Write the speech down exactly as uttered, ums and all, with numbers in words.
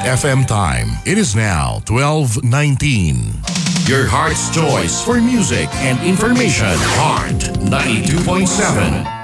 F M time. It is now twelve nineteen. Your heart's choice for music and information. Heart ninety-two point seven.